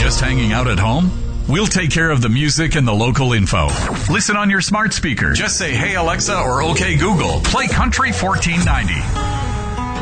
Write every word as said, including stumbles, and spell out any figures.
just hanging out at home? We'll take care of the music and the local info. Listen on your smart speaker. Just say, "Hey Alexa," or "Okay Google, play Country fourteen ninety."